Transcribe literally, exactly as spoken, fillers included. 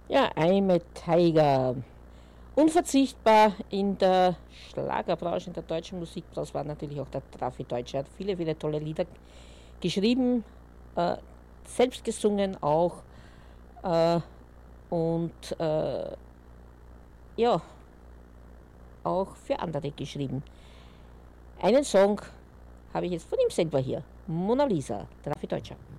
Ja, I'm a Tiger. Unverzichtbar in der Schlagerbranche, in der deutschen Musikbranche war natürlich auch der Raffi Deutscher. Er hat viele, viele tolle Lieder geschrieben, äh, selbst gesungen auch äh, und äh, ja, auch für andere geschrieben. Einen Song habe ich jetzt von ihm selber hier. Mona Lisa, der Raffi Deutscher.